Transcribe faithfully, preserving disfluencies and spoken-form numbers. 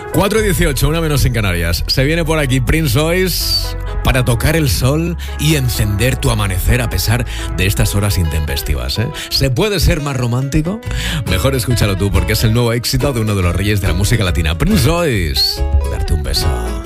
cuatro dieciocho, una menos en Canarias. Se viene por aquí Prince Royce para tocar el sol y encender tu amanecer a pesar de estas horas intempestivas, ¿eh? ¿Se puede ser más romántico? Mejor escúchalo tú, porque es el nuevo éxito de uno de los reyes de la música latina, Prince Royce. Darte un beso.